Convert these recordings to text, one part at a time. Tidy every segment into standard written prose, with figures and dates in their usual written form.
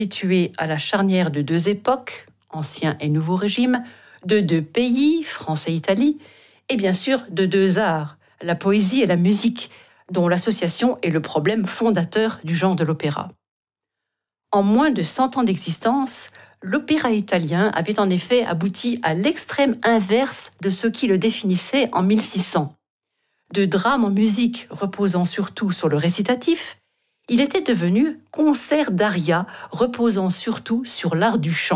Situé à la charnière de deux époques, Ancien et Nouveau Régime, de deux pays, France et Italie, et bien sûr de deux arts, la poésie et la musique, dont l'association est le problème fondateur du genre de l'opéra. En moins de 100 ans d'existence, l'opéra italien avait en effet abouti à l'extrême inverse de ce qui le définissait en 1600. De drame en musique reposant surtout sur le récitatif, il était devenu concert d'aria reposant surtout sur l'art du chant.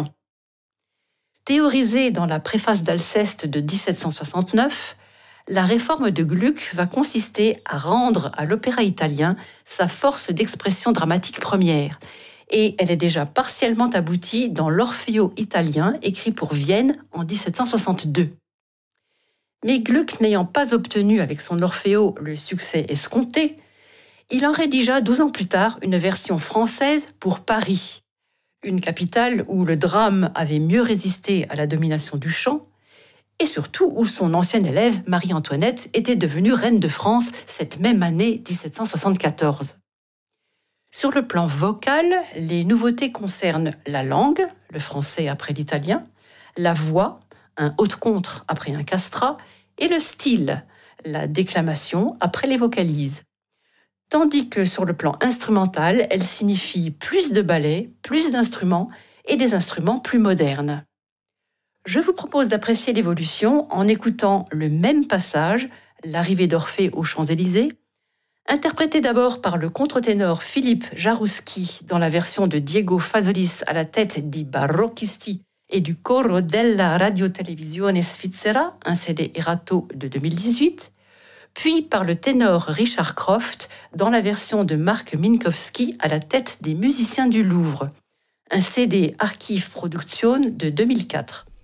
Théorisé dans la préface d'Alceste de 1769, la réforme de Gluck va consister à rendre à l'opéra italien sa force d'expression dramatique première, et elle est déjà partiellement aboutie dans l'Orfeo italien écrit pour Vienne en 1762. Mais Gluck n'ayant pas obtenu avec son Orfeo le succès escompté, il en rédigea 12 ans plus tard une version française pour Paris, une capitale où le drame avait mieux résisté à la domination du chant, et surtout où son ancienne élève, Marie-Antoinette, était devenue reine de France cette même année 1774. Sur le plan vocal, les nouveautés concernent la langue, le français après l'italien, la voix, un haute-contre après un castrat, et le style, la déclamation après les vocalises. Tandis que sur le plan instrumental, elle signifie plus de ballets, plus d'instruments et des instruments plus modernes. Je vous propose d'apprécier l'évolution en écoutant le même passage, l'arrivée d'Orphée aux Champs-Élysées, interprété d'abord par le contre-ténor Philippe Jarouski dans la version de Diego Fasolis à la tête di Barocchisti et du Coro della Radiotelevisione Svizzera, un CD Erato de 2018, puis par le ténor Richard Croft dans la version de Marc Minkowski à la tête des musiciens du Louvre, un CD Archive Production de 2004.